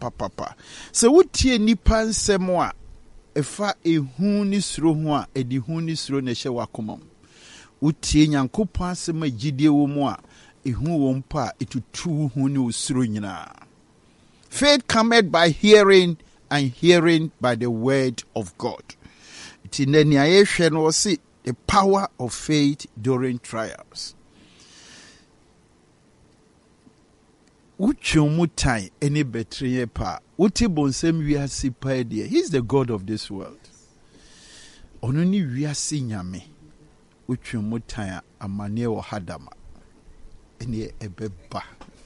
So wotie nipa nsɛm a ɛfa ehu ni suro ho a ɛdi hu ni suro na ɛhyɛ wakoma mu. Wotie Nyankopɔn asɛm a gyidie wɔ mu a ehu wɔ mpa a etutu hu ni osuro nyinaa. Faith cometh by hearing, and hearing by the word of God. It in the the power of faith during trials. Uchumutai any betrayal pa. Uti bonsem wiasi pa dia. He's the God of this world. Onuni wiasi nyame. Uchumutai amane wa hadama. Eni ebeba.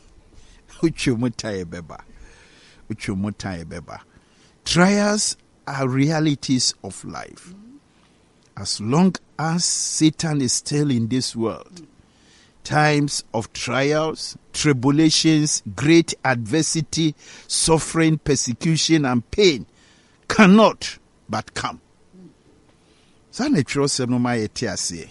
Uchumutai ebeba. Uchumutai ebeba. Trials are realities of life. As long as Satan is still in this world, times of trials, tribulations, great adversity, suffering, persecution, and pain cannot but come. Sana trust no ma yeti ase.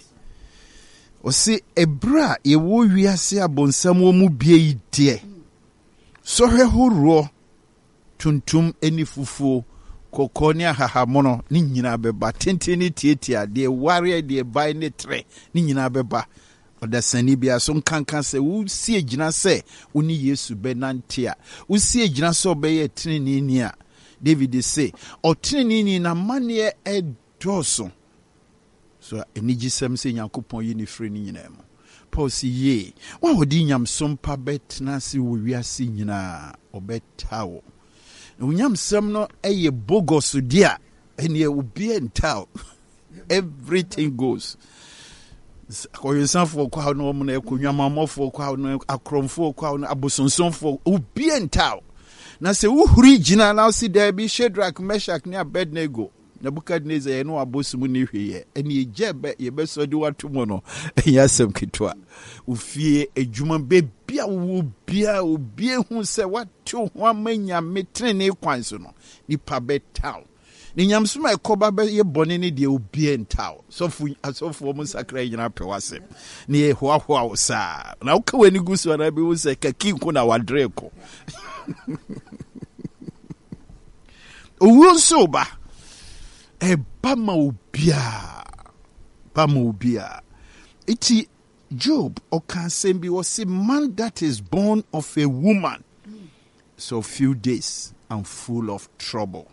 O se ebra ye wo wiase abonsam wo mu bie ide. So hehoro tuntum eni fufuo kokonia hahamono ni nyina beba tenteni tietia de ware de bai ne tre ni nyina beba odasani bia so nkankan se wo sie gina se oni Yesu benantia wo sie gina so obeye tinini ni a David say otinini na mane edoso so enigisem se Yakobon yi ni frɛ ni nyina mu Paul si ye wa odi nyam sompa betna se wo wiase nyina obetawo unyam sem no eye bogos dia ene obi entao everything goes koyensanfo kwa no mo na ekonwamamofo kwa no akromfo kwa no abosonsonfo obi entao na se uhuri gina na si there bi Shadrach Meshach ne Abednego Nebukadnezar ye no abosumu ne hweye ene ejebe ye besodi watomo no yasem kitwa ufie ejuma bebia wo bia obi hu se watu ho amanya metrene kwan so no nipa betaw ni nyamsuma ekoba be ye bone ne de obi entaw sofu mo sakra nyina pewase ne ye hoahoa wo sa na wo ka wani gusu na bi wo se kakinko na wadreko owunso ba bama ubia. Iti Job okansembi was a man that is born of a woman. So few days and full of trouble.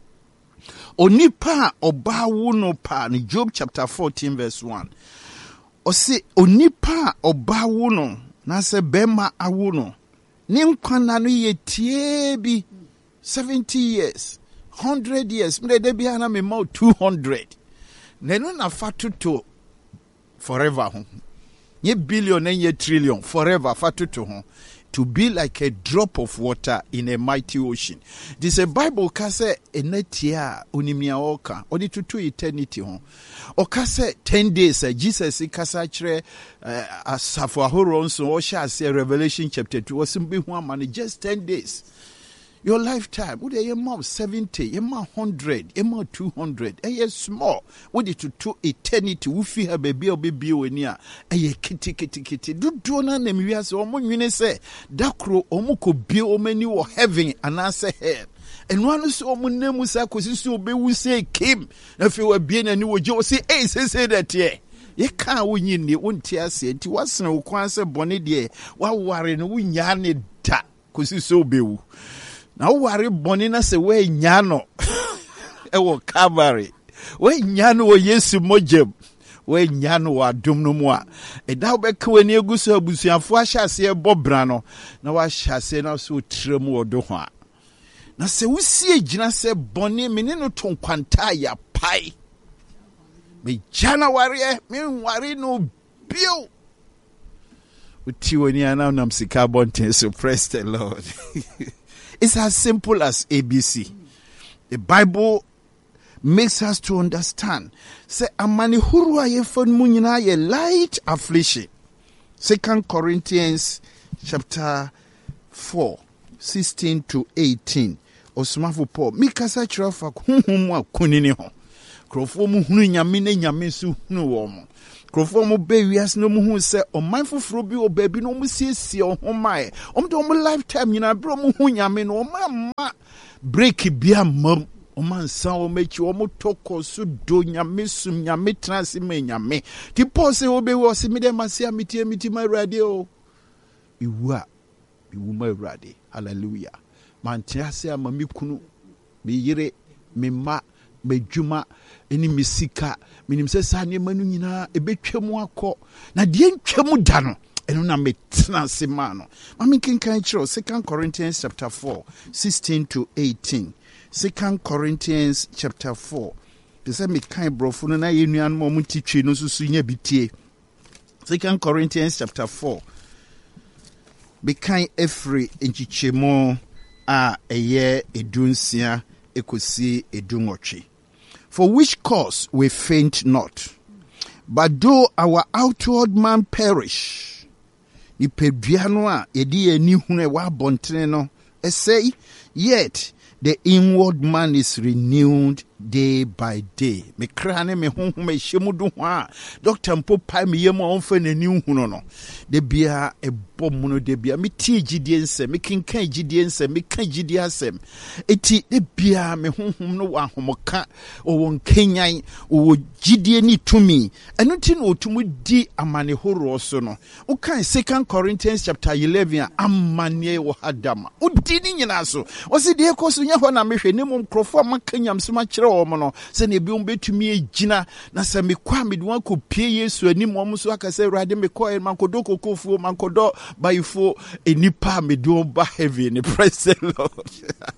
Onipa oba wuno pa ni Job chapter 14 verse 1. Ose onipa oba wuno na se bema awuno. Ni nkwana no yetie bi 70 years. 100 years, mde be ana me mo 200. Neno na fatu to forever ho. Ye billion and ye trillion forever fatu to ho. To be like a drop of water in a mighty ocean. This a Bible kase enetia onimia oka. Odi to eternity ho. Okase 10 days Jesus kasa chre asafo ahoro nso o sha say Revelation chapter 2 osimbi ho amane just 10 days. Your lifetime, would a mom 70, a mom 100, a mom 200, a small, would it to eternity, who feel a baby or baby near a kitty. Do not name you as Omun say, Dakro Omuko bio menu or heaven and answer head. And one is Omun Nemusa, we say, Kim, if you were being a new Joe, say, say that, yeah. Ye can't win in the one tear said, to us no quansa bonnet, dear, while warring we yarned ta, cause you so be. Now worry bonina se we nyano ewo Calvary we nyano wo Yesu mojem we nyano wa dum no mu a eda be ka wani eguso abusuafo ahyase bobra no na wa hyase na so trem wodo ho a na se wusie gina se boni mene no tonkwanta ya pai me January me worry no bio uti woni ana nam sika bonten so praise the Lord. It's as simple as ABC. The Bible makes us to understand. Say amani hurua ye fon munyina ye light affliction. 2 Corinthians chapter 4, 16 to 18. Osmafo Paul. Mikasa chirafa hunhumu kunini ho. Krofo mu hunu nyame ne nyame su hunu wo mo. Krofo mo be wiase no mu hu se oman foforo bi o baabi no mo siesie o ho mae omde o mo lifetime nyina bro mo hu nyame no o ma break bia mam o man san o mechi o mo toko so do nyame sum nyame transi me nyame ti pose o be wo se me dem asia miti ma awurade o iwu ma awurade hallelujah man tiase ama mi kunu me yire me ma medwuma eni misika minim se sa ne manu nyina ebetwam akọ na de ntwam da no eno na metena se ma no ma me kenkan kiro 2 Corinthians chapter 4 16 to 18 2 Corinthians chapter 4 de se me kan brofo no na yenuan mo mutitwe no susu nya bitie 2 Corinthians chapter 4 be kan efri enchichemo a eye edunsia ekosi edunotwe. For which cause we faint not, but though our outward man perish, ni peduano a yedi eni hune wa bontene no, say, yet the inward man is renewed day by day. Me krane me honhom e hyemudu ho a doctor mpo pai me yem onfa nani hunu no. De bia e bom no de bia me tie gidie nsem me kenkan gidie nsem me kan gidie asem. Eti de bia me honhom no wa homoka o won kenyan o gidie ni tumi. Eno ti no otumu di amane horo so no. O kan 2 Corinthians chapter 11 amane wo hadama. O di ni nyina so. O se de ekoso nya ho na mehwe ne mom krofo amakanyam so ma kire o mo no se ne bi on betumi agina na se me kwa me de wan ko pie Yesu ani mom so aka se Awurade me ko man kodo kokofuo man kodo bayifo enipa me de on ba heaven. Praise the Lord.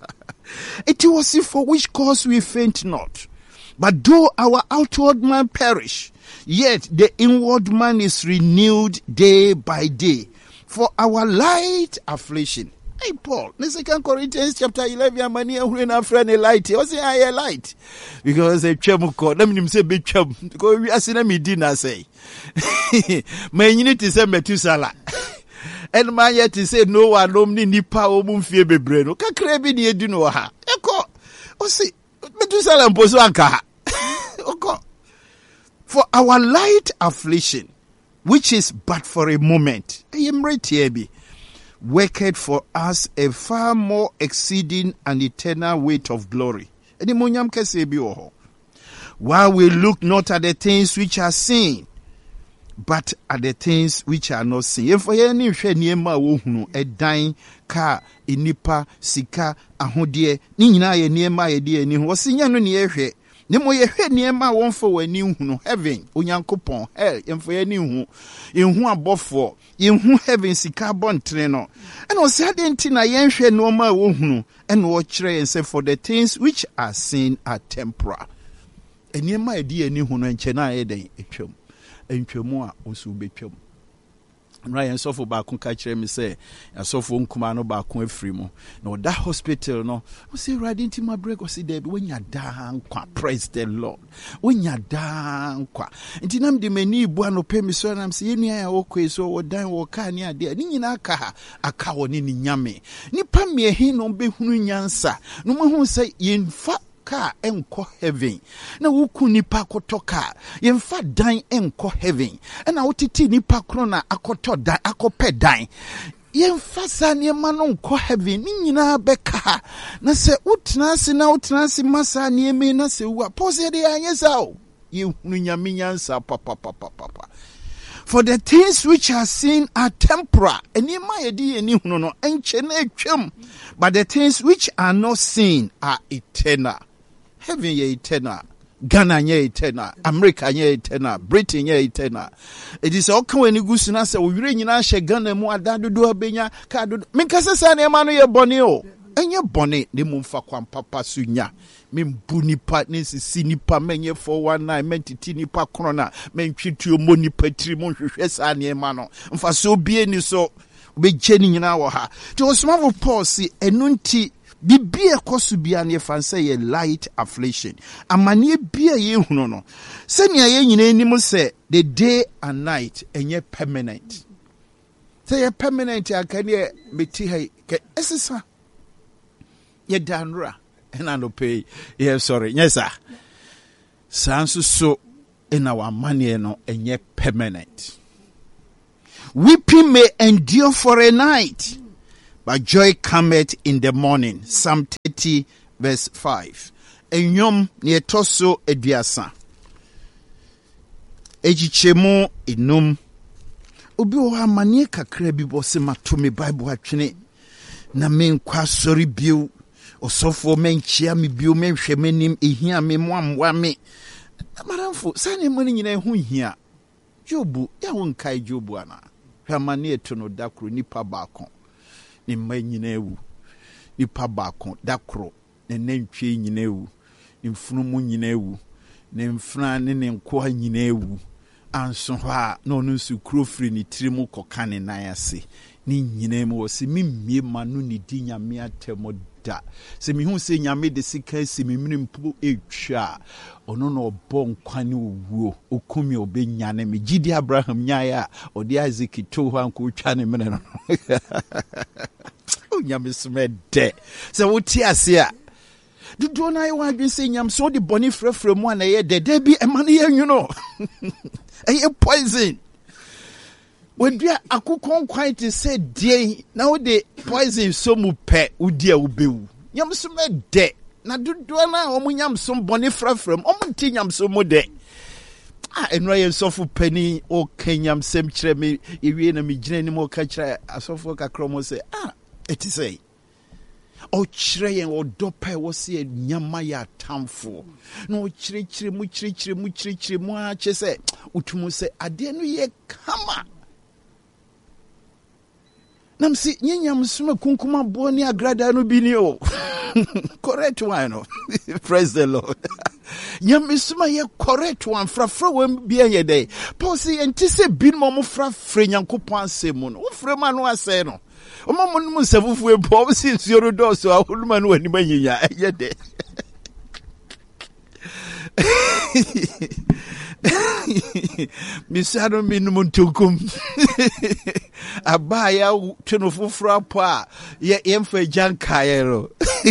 It was for which cause we faint not, but though our outward man perish, yet the inward man is renewed day by day. For our light affliction. Hey Paul, in 2 Corinthians chapter 11, many are when a friend a light. I say I light because a chemuko. Let me say big chum. Because we are seeing me dinner say. My unit is a metusala. And my yet to say no one omni nipa omum fie bebreno. Ka krebi ni eduno ha. Eko. O see metusala mposo anka. Oko. For our light affliction, which is but for a moment. I am right here be. Worked for us a far more exceeding and eternal weight of glory. While we look not at the things which are seen, but at the things which are not seen. If we any niema wohunu edan ka enipa sika ahodie ni nyina ye niema ye die ni ho sinya no ne ehwe ne mo ye hwe niema wonfo wani hunu heaven onyankopon hell yemfo ye ni hu enhu abofo yenhu heaven sika bontre no and o say adenti na yenhwe no ma wohunu and wo kire yense for the things which are seen are temporal eniema edi ani hu no enche na ayeden etwam entwemu a osu betwam Ryan sofo ba kun ka kire me say sofo nkuma no ba kun afiri mu na oda hospital no o say radin ti ma break o say there when ya da nkwa praise the Lord when ya da nkwa nti nam de mani bu anope mi so nam say enu ya okwe so odan wo ka ni ade ni nyina aka wo ni nyame nipa me hin no be hunu nyansa no mo hu say yemfa ka enko heaven na wuku nipa kotoka yemfa dan enko heaven na wotiti nipa kro na akoto dan akope dan yemfa sa niema no enko heaven ni nyina beka na se utena se masa nieme na se wa pose de anyesa o yehunu nyame nyansa papa. For the things which are seen are temporal. Enima yedi eni hunu no enche na etwam. But the things which are not seen are eternal. Heaven ye eternal. Ghana ye eternal. America ye eternal. Britain ye eternal. It is all come when you go to say we nyina hye Ghana mu adado do abenya ka do. Menkasa sa na ema no ye bone o. Enye bone ne mumfa kwam papa sunya. Membu nipa nesisi nipa menye 419 mentiti nipa krona mentwituo mo nipa tiri mo hwehwe sa na ema no. Mfa so bie ni so obegye ni nyina wo ha. Ti osmavo Paul si enunti bibia kosu bia ne fansa ye light affliction amane bia ye hunu no se nia ye nyina anim se the day and night enye permanent say ye permanent akane meti hai ke esisa ye danra ena no pay ye sorry yes sir sansu so ena wa mane no enye permanent. Weeping may endure for a night, but joy cometh in the morning. Psalm 30 verse 5. Enyom ne etoso eduasa. Ejichemu inum. Obi o amane kakra bi bo se mato me Bible atwene. Na men kwa sori bio. Osofo menchia me bio menhwe manim ehia me moamwa me. Maramfo sane mo nyina hu hia. Jobu ya wonkai Jobu ana. Hwamane eto no dakro nipa baako. Ni mma nyina ewu. Nipa baako dakro ne nantwie nyina ewu. Ni mfunumu nyina ewu. Ne mfra ne nkoa nyina ewu. Anso ha no no su krofri ni tirimu kokane nan ase. Ni nyina mu wo se mimmie manu ni di nyame atemo da. Se mi hu se nyame de sika se mi mpo etwa. Ono no obo nkwane owuo. Okumi obenya me gidi Abraham nyaaya odi Isaac to ho anko twa ne mene no. O nyame some de. Se wo ti ase a dudu na ye wadwen se nyam so de boni frefre mu na ye de bi emane ye nwuno. Eye poison. When you are quite to say day now the poison so mu pe udi a ubewu. Yam so me de na do na omunyam so boni frafram omunti nyam so mu de. Enra ye sofu pani o kenyam sem kire me ewie na me gina ni mo ka kire asofo kakro mo say eti say o kire yen o dope wo se nyama ya tamfo na o kire mu a che say utumu say ade no ye kama. Nam si nyanyam suma kunkuma boni agrada no bini o. Correct one no. Praise the Lord. Nyam suma ye correct one frafra wem bia ye dey. Paul say entise bin mo frafra nyankopon asemu no. Wo frema no ase no. O mo no musafufu e po si nsuoro do so ahuluma no ani manyinya ye dey. Misano minimum tukum. Abaya tunufu frapa ye emfe jankayero.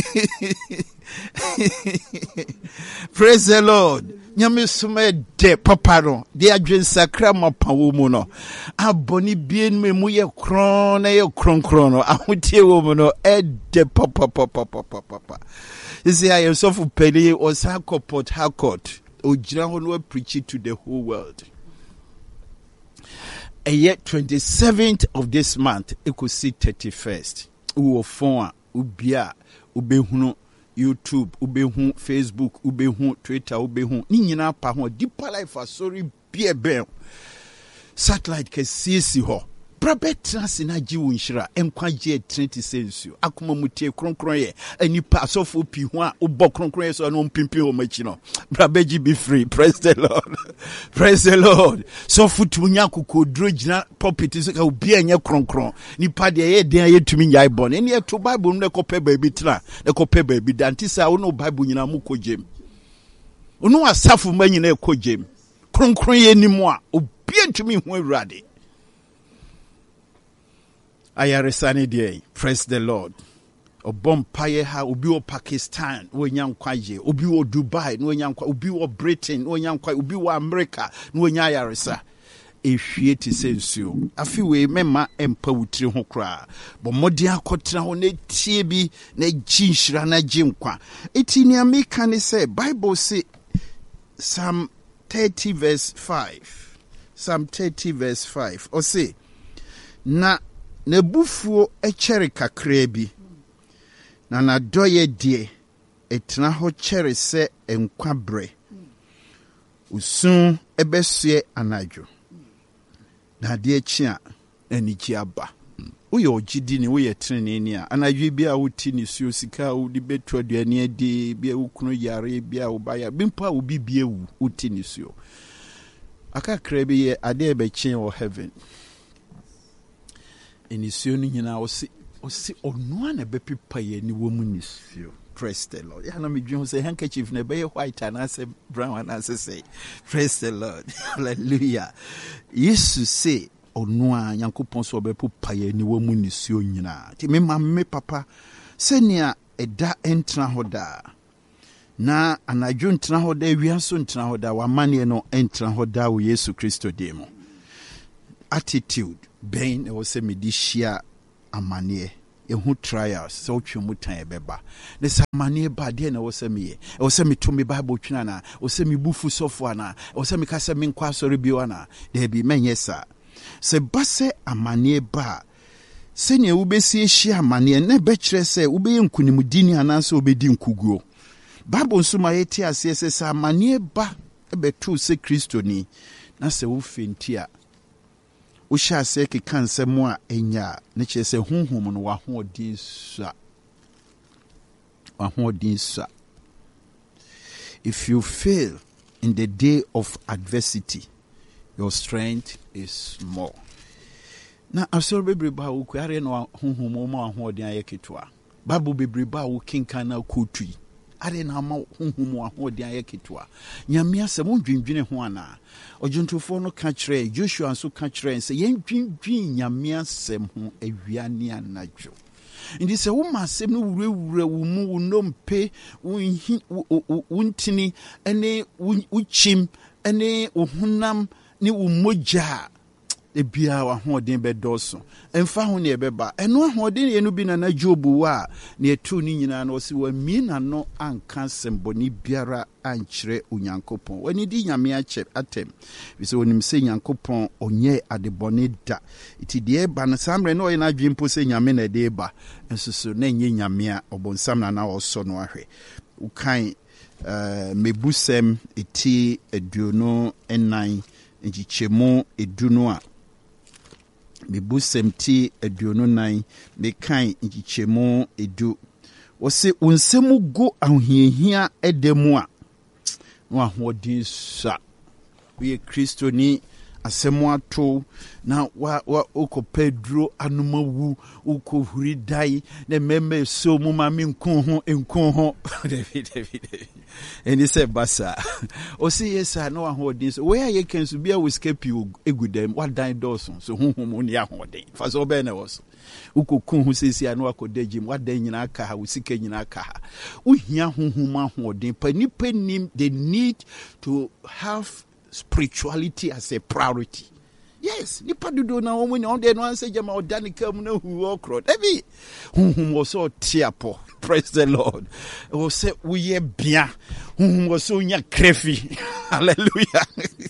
Praise the Lord. Nyame sume de paparo de adwen sakra mapawo mu no. Aboni bien me mu ye kron na ye kron no. Ahotie wo mu no e de papa. Isi I am so for penny or Sako Port Harcourt. Ojira preach it to the whole world. And yet 27th of this month, it could see 31st. Uwo phone, ubia, ubehunu, YouTube, ubehun, Facebook, ubehun, Twitter, ubehun. Ni nyina pa ho deeper life sorry be bem. Satellite ke sisi ho. Brabetra sinaji wunshira enkwaje 30 sensu akoma mutie kronkron ye anipa asofo pi ho a obo kronkron ye so no mpimpi ho machi no brabeji be free. Praise the Lord. Praise the Lord. So futu nya kokodro gina pulpit so ka obi anya kronkron nipa de ye den ye tumi nyai bon ene ye to Bible no kope baabi tra ne kope baabi dantisa wo no Bible nyina mu kojem ono asafo manyina ekojem kronkron ye nimu a obi antumi ho awurade. Ayaresani day. Praise the Lord. Obompaye ha obi o Pakistan wo nyankwaje obi o Dubai no nyankwa obi o Britain no nyankwa obi o America no nya ayaresa ehwie ti sensuo afi we mema empa wutiri ho kra bo modi akotra ho na tie bi na ginhira na ginkwa eti ni ameka ne say Bible say Psalm 30 verse 5 Psalm 30 verse 5 o say na nebufuo echere kakra bi na nadoye die etna ho chere se enkwabre usun ebesue anadwo na de echi a aniki aba uye ogidi ni uye trene ni a anadwo bi a wuti ni suo sika udi betu aduane adi bi ukunu yare bi a ubaya bimpa ubi bi ewu uti ni suo akakra bi ye ade ebe chen o heaven enisio ni nyina osi onua na be pipa ye ni wo mu nisio. Praise the Lord. Ya na me dwen say handkerchief na be white and say brown and say praise the Lord. Hallelujah. Jesus say onua Yankopon so be pipa ye ni wo mu nisio nyina. Ti me mamme papa senia eda entra hoda na anadwo ntra hoda wiaso ntra hoda wa mane no entra hoda wo Yesu Kristo demo. attitude ben ɛwɔ sɛ mede hyia amanneɛ ɛho trials sɛ wotwe mu tan ɛbɛba ne sɛ amanneɛ ba deɛ na ɛwɔ sɛ meyɛ ɛwɔ sɛ meto me bible twene anaa ɛwɔ sɛ mebu fu sɔfo anaa ɛwɔ sɛ meka sɛ menkɔ asɔre bio anaa daabi mɛnyɛ saa sɛ ba sɛ amanneɛ ba a sɛnea wobɛsi ahyia amanneɛ na ɛbɛkyerɛ sɛ wobɛyɛ nkonimdini anaasɛ wobɛdi nkuguo bible nso ma yɛte aseɛ sɛ sɛ amanneɛ ba ɛbɛtoo sɛ kristoni na sɛ wofenti a wohyɛ aseɛ keka nsɛm a ɛnya a ne kyerɛ sɛ honhom no wahoɔden sua if you fail in the day of adversity your strength is small na asɔre bebrebe a wokuare no honhom ma wahoɔden ayɛ ketewa bible bebrebe a wokenkan na kɔtui are na ama honhom wahoɔden ayɛ ketewa nyame asɛm wondwendwene ho anaa ɔdwontofoɔ no ka kyerɛ Joshua nso ka kyerɛ sɛ yɛndwendwen nyame asɛm ho awia ne anadwo nti sɛ woma asɛm no wurawura wo mu wo nnompe wo ntini ne wo kyim ne wo honam ne wo mogya ebia ahoɔden bɛdɔso ɛmfa ho ne ɛbɛba ɛno ahoɔden yɛ no bi na Job wa ne ɛto ne nyinaa no ɔsi wamie n'ano anka sɛmbɔne biara ankyerɛ Onyankopɔn wani di nyame akyɛ atem bisɛ onim sɛ Nyankopɔn ɔnyɛ adebɔne da iti deɛ ba no saa mmerɛ na ɔyɛ n'adwene mpo sɛ nyame na ɛde ba nso so na ɛnyɛ nyame a ɔbɔnsam na ɔsɔ no ahwɛ wokan mebusɛm eti 24 nkyikyɛmu edu no a mebusɛm ti 24 mekan nkyikyɛmu edu wɔse wo nsɛm go ahohiahia ɛda mu a na ahoɔden sua woyɛ kristoni asɛm ato na wokɔpɛ duro anoma wu wokɔhuri dai na mmɛmɛ so mu ma me nko ho ɛni sɛ basa ɔsi yɛ saa na wahoɔden so wɔyɛ a yɛka nso bia wo sika pii egu dam wadan dɔɔso so honhom ne ahoɔden fa sɛ ɔbɛn na wɔ so wokɔku ho sɛsi a na wakɔda gyim wadan nyinaa ka ha wo sika nyinaa ka ha wohia honhom ahoɔden pa nipa nim the need to have spirituality as a priority. Yes, nipa dodo na wɔn ni ɔde no anse gyama ɔda ne kam na hu ɔkrɔ dabi honhom wɔ sɛ ɔteapɔ praise the Lord wɔ sɛ woyɛ bia honhom wɔ sɛ onya krefi hallelujah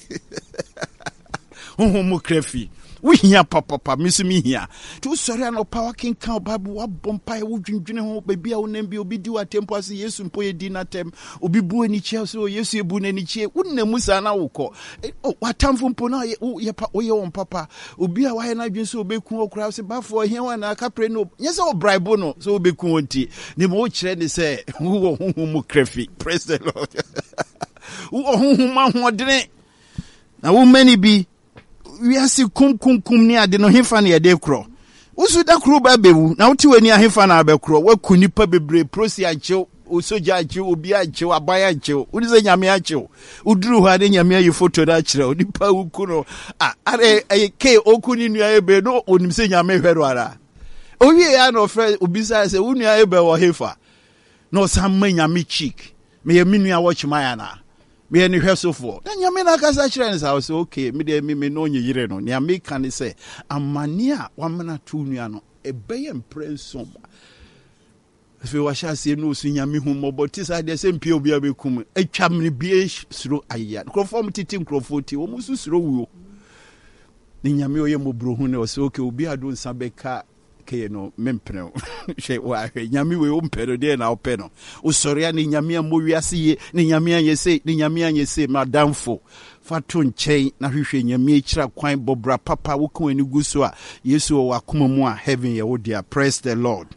honhom krefi wohia papa misumi hia to sɔre anɔpa wakenka Bible wabɔmpa wodwendwene ho baabi a wonam bi obi di watempo ase Yesu mpo yɛ di natem obi bu ani kyɛ so Yesu ebu n'ani kyɛ wonam saa na wokɔ watamfo mpo na woyɛ wɔn papa obi a wayɛ n'adwene so obeku okura se bafo hia wa na kapre no nyɛ sɛ obraibo no so obeku onti ne mo kyerɛ ne sɛ wo honhom krefi praise the Lord wo honhom ahoɔdene na wo mani bi wiase kum ni ade no hefa na yɛde korɔ usu da kuro ba bewu na wote wani ahefa na abɛkorɔ waku nipa bebre prosi anchew osoja anchew obi anchew abaya anchew wodi sɛ nyame anchew uduru hɔ ade nyame ayi photo da kyerɛ onipa wuku no are ke oku ni nua ebe no onim sɛ nyame hwɛro ara owie ya no frɛ obi sa sɛ wo nua ebe wɔ hefa na osamma nyame cheek me yɛ minua watchmaya na me ani hwɛ sofo na nyame na kasa kyerɛ ne sa wo sɛ okay me de me no onye yire no ne me ka ne sɛ amane a wamana to nua no ɛbɛyɛ mprɛnsom afi wa hyase no so nyame hu mɔbɔti sa de sɛ mpie obi abekum atwam ne bie suro ayya nkrofo mtiti nkrofo ti wo musu suro wuo ne nyame oyɛ mɔbro hu ne wo sɛ okay obi ado nsa bɛka ke no mempeno hwe wa hwe nyame we ompero de na openo usɔre ne nyame amowiase ye ne nyame anye se madamfo fato nkyɛn na hwehwɛ nyame kyira kwan bobra papa wokan ani gu so a Yesu wɔ akoma mu a heaven ye wo dia praise the Lord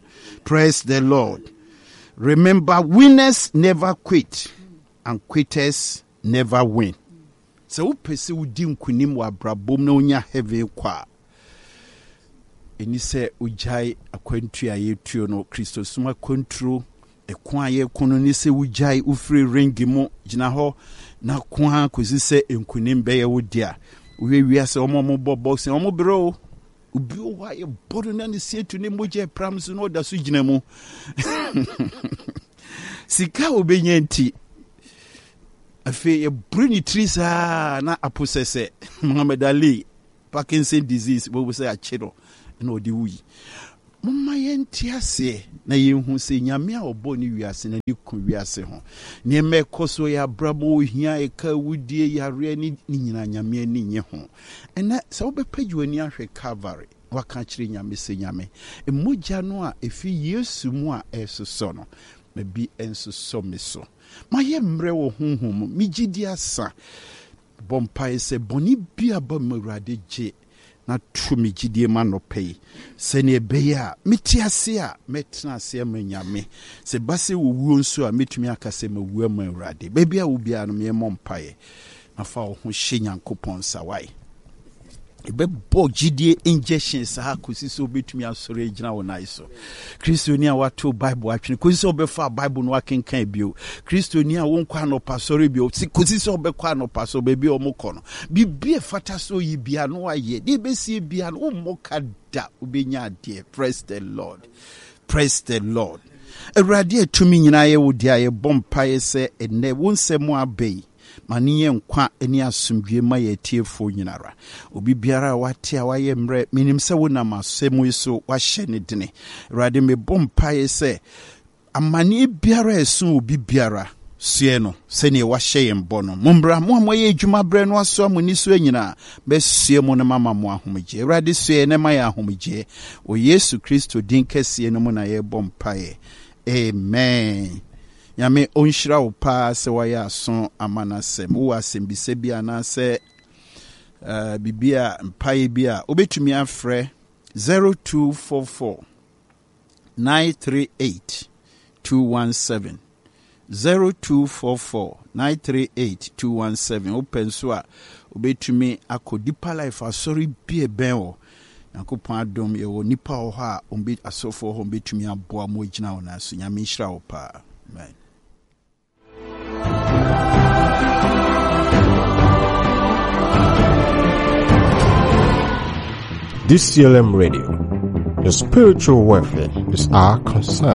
remember winners never quit and quitters never win so wopese wodi nkunim wa brabom na onya heaven kwa eni sɛ ujai akwantu a yetuo no Kristo suma kwanturo ekwan ye kono ni sɛ ujai ufiri ringi mu gyina hɔ na kwa kosi sɛ enkunim bɛyɛ wodia wiewia sɛ ɔmo bɔ boxing ɔmo bro obi o wa ye bodo na ne setu ne mogye pram so no da so gyina mu sika obenya nti afi ye bruni trisa na aposese Muhammad Ali Parkinson disease we will say achiro na odi wi mama yenti ase na yehu se nyame a obo ni wiase na ni ku wiase ho ne mekoso ya brabo hia eka wudie yare ni nyina nyame ani nye ho ena se wo bepaju ani ahwe Calvary waka kire nyame se nyame emogya no a efi Yesu mu a esoso no mabi ensoso meso maye mre wo honhom migidi asa bompa ese boni bia ba mawrade je na tu migidi ma no pay se ne beya metiase a metna ase ma nyame se base wo wuo nso a metumi akase ma wuo ma mawrade bebia wo bia no me mompae na fa wo ho hye Nyankopon sawai ebe bo gidie injection sa akosi so betumi asore gina wo naiso Kristoni a wato Bible atwene kosi so befa Bible no akenkan bio Kristoni a won kwa no pasore bio kosi so bekwa no paso bebi omukọ no bibie fata so yi bia no aye de besie bia no ummoka da obenya ade. Praise the Lord, praise the Lord. Awurade atumi nyina ye wo dia ye bompae se ene wonsem abei maniye nkwa eni asumdwe ma ye tiefo nyinara obi biara wate a waye mre minim se wonam asemu iso wahye ne dene Awurade me bompae se amani biara esu obi biara sie no se ne wahye ye mbo no mombra mo amoye adwuma bre no aso amoni so anyina be sie mo ne mama mo ahomje Awurade sie ne ma ye ahomje o Yesu Kristo din kese no mo na ye bompae. Amen. Yame onshira upa se waya son amanasem wo asembise bia na se bibia mpae bia obetumi afre 0244 938 217 0244 938 217 open so a obetumi akodipa life asori bie ben o Nyankopon adom ye wo nipa ho a ombe asofo ho betumi aboa mo gina wo na so nyame nshira upa. Amen. DCLM Radio. Your spiritual welfare is our concern.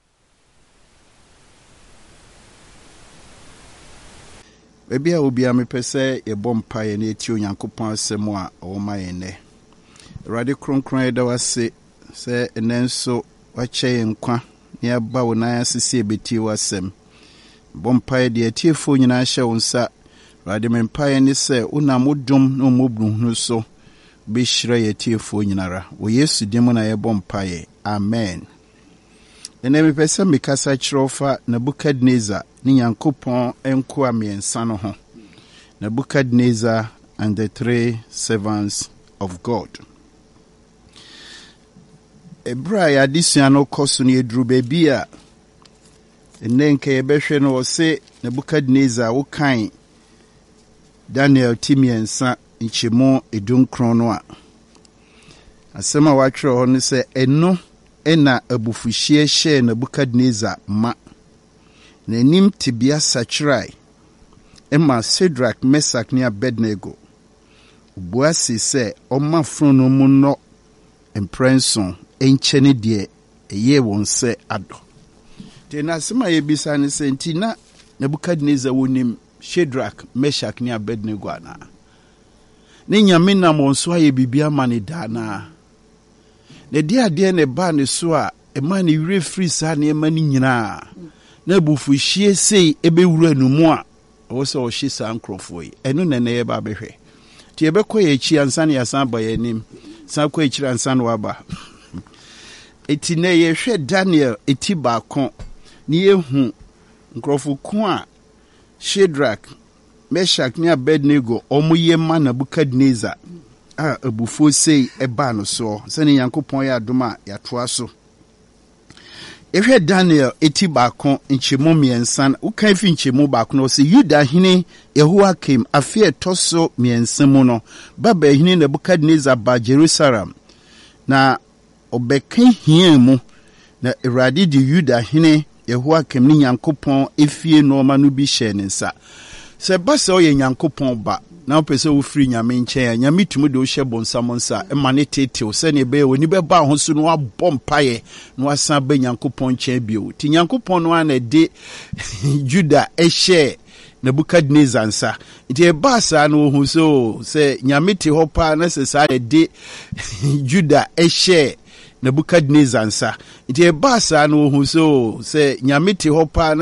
Baby, I will be a mepese a bompa and a tune Yankopon Semoa or my ene. Radical cry that was say, and then so watch and qua near Bawna CCBT was sem. Bompa de tearful in our show, sir. Radiman Pie and say, Una mudum no mublu so. Bishra ye tearful inara. We used to demon a bompa. Amen. The name of person because I trofa Nebuchadnezzar, ni Yankopon enko amiensa no ho. Nebuchadnezzar and the 3 servants of God. Ebra ya disiano koso ni edru bebi a enenke yebehwe no se Nebuchadnezzar wo kan Daniel timiensa nchemo edunkron no a asema wa twere ho ne se eno ena abufuhie hye Nebuchadnezzar ma nanim tibia sachrai ema Shadrach, Meshach ne Abednego obuasi se oma frono mu no emprenson enchene de eye won se ado tena sema yebisa ne se ntina Nebuchadnezzar wonim Shadrach, Meshach ne Abednego ana ne nyame na monso aye bibia mane dana ne dia de ne ba ne so a e ma ne wire free sa ne ma ne nyina na bufu hie sei ebe wura numu a wo se o hye sa nkrofo yi eno ne ne ba behwe ti ebe koye echi ansa ne yasan ba yanim san koye echi ansa no aba eti ne ye hwe Daniel eti ba kon ne yehu nkrofo kon a Shadrach, Meshach ne Abednego omuye ma Nebuchadnezzar a abufo sei eba no so se ne Yankopon ya adoma ya toa so ehwe Daniel eti ba kon nchemo miensan ukan fi nchemo ba kon se Yuda hene Yehoiakim afie toso miensan mu no baba hene Nebuchadnezzar ba Jerusalem na obekan hia mu na Awurade di Yuda hene Yehoiakim ni Yankopon efie no ma no bi hye ne nsa se ba se o ye Yankopon ba na opese wo free nyame nchen nyame tumu de wo hye bonsamonsa e ma ne tete se ne be woni be ba ho so no abompaye no asan ba Yankopon nchen bio ti Yankopon no ana de Juda e hye Nebukadnezar nsa. Nti eba saa no hu so se nyame te hɔ pa na se saa de Juda ehye Nebukadnezar nsa. Nti eba saa no hu so se nyame te hɔ pa na